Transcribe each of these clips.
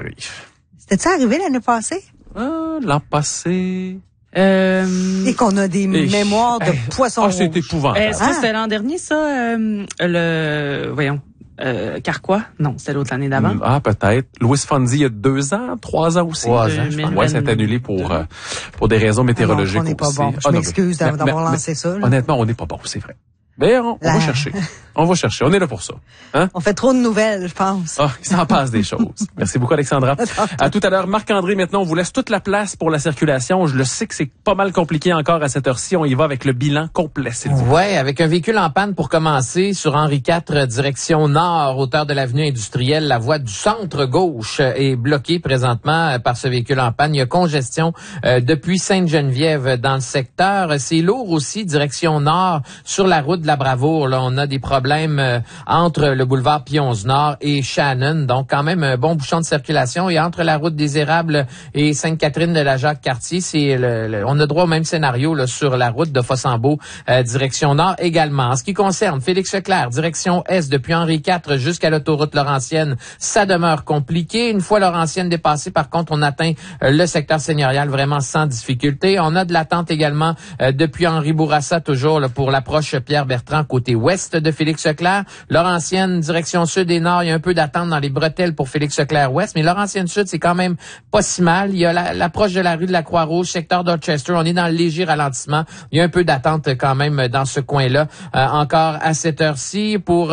arrive. C'était-tu arrivé l'année passée? L'an passé... Et qu'on a des mémoires de poissons rouges. C'est épouvantable. Est-ce que c'était l'an dernier, ça? Carquois? Non, c'était l'autre l'année d'avant. Peut-être. Louis Fonzi, il y a 2 ans, 3 ans aussi. 3 ans, je pense. Ouais, c'est annulé pour des raisons météorologiques on n'est pas aussi. bon. Je m'excuse d'avoir lancé ça. Là. Honnêtement, on n'est pas bon, c'est vrai. Mais on va chercher. On va chercher. On est là pour ça. Hein? On fait trop de nouvelles, je pense. Il s'en passe des choses. Merci beaucoup, Alexandra. À tout à l'heure. Marc-André, maintenant, on vous laisse toute la place pour la circulation. Je le sais que c'est pas mal compliqué encore à cette heure-ci. On y va avec le bilan complet, s'il vous plaît. Ouais, avec un véhicule en panne pour commencer sur Henri IV, direction nord, hauteur de l'avenue industrielle. La voie du centre-gauche est bloquée présentement par ce véhicule en panne. Il y a congestion depuis Sainte-Geneviève dans le secteur. C'est lourd aussi, direction nord, sur la route de la Bravoure. Là, on a des problèmes entre le boulevard Pionze-Nord et Shannon. Donc, quand même, un bon bouchon de circulation. Et entre la route des Érables et Sainte-Catherine de la Jacques-Cartier, on a droit au même scénario là, sur la route de Fossambeau, direction nord également. En ce qui concerne Félix-Leclerc, direction est, depuis Henri IV jusqu'à l'autoroute Laurentienne, ça demeure compliqué. Une fois Laurentienne dépassée, par contre, on atteint le secteur seigneurial vraiment sans difficulté. On a de l'attente également depuis Henri Bourassa, toujours là, pour l'approche Pierre-Bertrand, côté ouest de Félix-Leclerc. Laurentienne, direction sud et nord, il y a un peu d'attente dans les bretelles pour Félix-Leclerc-Ouest, mais Laurentienne sud, c'est quand même pas si mal. Il y a l'approche de la rue de la Croix-Rouge, secteur Dorchester, on est dans le léger ralentissement. Il y a un peu d'attente quand même dans ce coin-là. Encore à cette heure-ci, pour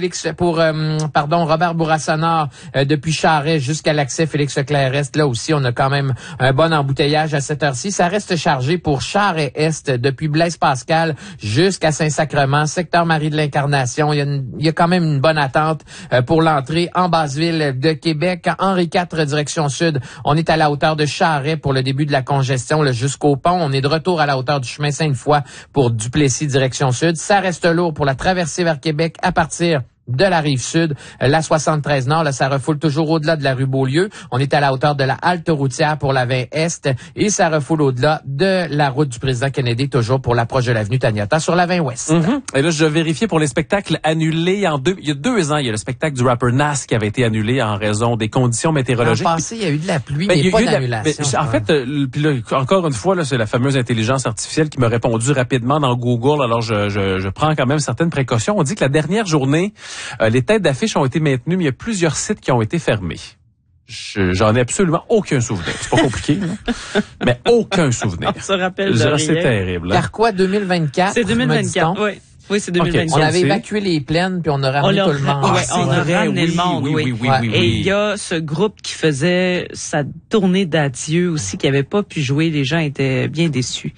Robert Bourassa-Nord, depuis Charest jusqu'à l'accès Félix-Leclerc-Est, là aussi, on a quand même un bon embouteillage à cette heure-ci. Ça reste chargé pour Charest-Est, depuis Blaise-Pascal jusqu'à Saint-Sacrement, secteur Marie de l'Incarnation. Il y a quand même une bonne attente pour l'entrée en Basse-Ville de Québec. Henri IV, direction sud, on est à la hauteur de Charest pour le début de la congestion là, jusqu'au pont. On est de retour à la hauteur du chemin Sainte-Foy pour Duplessis, direction sud. Ça reste lourd pour la traversée vers Québec à partir de la rive sud, la 73 Nord, là, ça refoule toujours au-delà de la rue Beaulieu. On est à la hauteur de la halte routière pour la 20 Est et ça refoule au-delà de la route du président Kennedy, toujours pour l'approche de l'avenue Taniata sur la 20 Ouest. Et là, je vérifiais pour les spectacles annulés il y a 2 ans. Il y a le spectacle du rappeur Nas qui avait été annulé en raison des conditions météorologiques. En passé, il y a eu de la pluie, mais pas d'annulation. En fait, puis là, encore une fois, là, c'est la fameuse intelligence artificielle qui m'a répondu rapidement dans Google. Alors, je prends quand même certaines précautions. On dit que la dernière journée, les têtes d'affiche ont été maintenues, mais il y a plusieurs sites qui ont été fermés. J'en ai absolument aucun souvenir. C'est pas compliqué, hein? Mais aucun souvenir. On se rappelle de rien. C'est terrible. Hein? Carquois 2024. C'est 2024, oui. Oui, c'est 2024. Okay. On avait évacué les plaines, puis on a ramené tout le monde. On a ramené le monde, oui. Et il y a ce groupe qui faisait sa tournée d'adieu aussi, qui avait pas pu jouer. Les gens étaient bien déçus.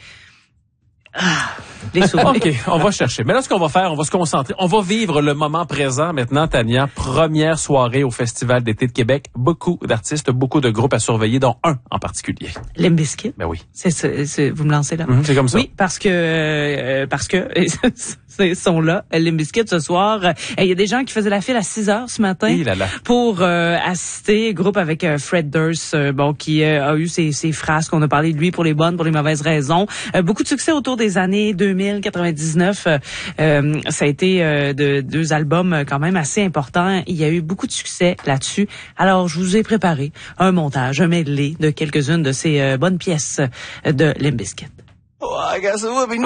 Les souvenirs. OK, on va chercher. Mais là, ce qu'on va faire, on va se concentrer. On va vivre le moment présent maintenant, Tania. Première soirée au Festival d'été de Québec. Beaucoup d'artistes, beaucoup de groupes à surveiller, dont un en particulier. Limp Bizkit. Ben oui. Vous me lancez là? C'est comme ça. Oui, parce que ils sont là, Limp Bizkit, ce soir. Il y a des gens qui faisaient la file à 6h ce matin pour assister, groupe avec Fred Durst, qui a eu ses phrases qu'on a parlé de lui pour les bonnes, pour les mauvaises raisons. Beaucoup de succès autour des années 2000, 99. Ça a été 2 albums quand même assez importants. Il y a eu beaucoup de succès là-dessus. Alors, je vous ai préparé un montage, un medley de quelques-unes de ces bonnes pièces de Limp Bizkit. Oh, I guess it would be